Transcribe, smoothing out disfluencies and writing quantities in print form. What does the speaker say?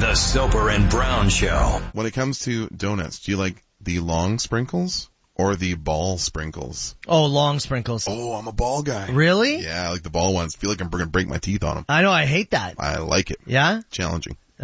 The Soper and Brown Show. When it comes to donuts, do you like the long sprinkles or the ball sprinkles? Oh, long sprinkles. Oh, I'm a ball guy. Really? Yeah, I like the ball ones. Feel like I'm going to break my teeth on them. I know, I hate that. I like it. Yeah? Challenging.